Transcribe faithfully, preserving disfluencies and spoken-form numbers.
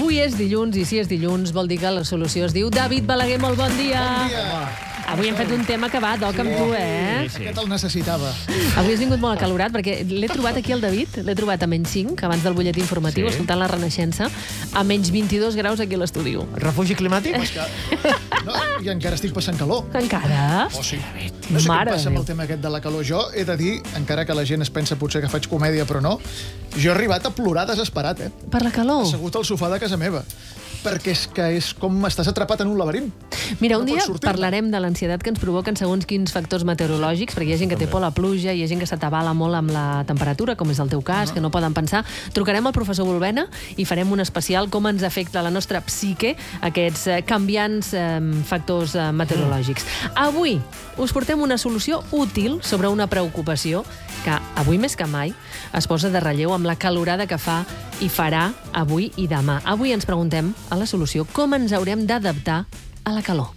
Avui és dilluns, i si és dilluns vol dir que la solució es diu David Balaguer, molt bon dia. Bon dia. Avui hem fet un tema que va, doc amb tu, eh? Sí, sí. Aquest el necessitava. Avui has vingut molt acalorat, perquè l'he trobat aquí al David, l'he trobat a menys cinc, abans del butlletí informatiu, Sí. escoltant la Renaixença, a menys vint-i-dos graus aquí a l'estudi. Refugi climàtic? No, I encara estic passant calor. Encara? Oh, sí. No sé Mare què passa de amb el tema aquest de la calor. Jo he de dir, encara que la gent es pensa potser que faig comèdia, però no, jo he arribat a plorar desesperat, eh? Per la calor? Assegut al sofà de casa meva. Perquè és que és com estàs atrapat en un laberint. Mira, un No dia pots sortir. parlarem de l'ansietat que ens provoquen segons quins factors meteorològics, perquè hi ha gent que té por a la pluja, hi ha gent que s'atabala molt amb la temperatura, com és el teu cas, que no poden pensar. Trucarem al professor Bolbena i farem un especial com ens afecta la nostra psique aquests eh, canviants eh, factors eh, meteorològics. Avui us portem una solució útil sobre una preocupació que avui més que mai es posa de relleu amb la calorada que fa i farà avui i demà. Avui ens preguntem a la solució com ens haurem d'adaptar a la calor.